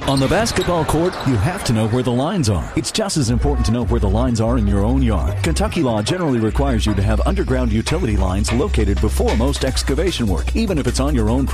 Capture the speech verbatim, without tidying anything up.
On the basketball court, you have to know where the lines are. It's just as important to know where the lines are in your own yard. Kentucky law generally requires you to have underground utility lines located before most excavation work, even if it's on your own